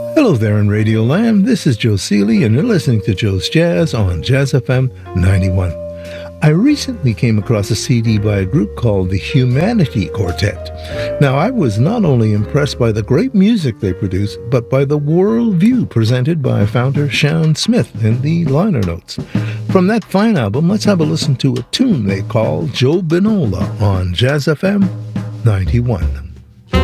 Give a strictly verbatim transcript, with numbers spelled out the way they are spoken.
Hello there in Radio Land. This is Joe Seeley, and you're listening to Joe's Jazz on Jazz F M ninety-one. I recently came across a C D by a group called the Humanity Quartet. Now, I was not only impressed by the great music they produce, but by the worldview presented by founder Shawn Smith in the liner notes. From that fine album, let's have a listen to a tune they call Joe Binola on Jazz F M ninety-one.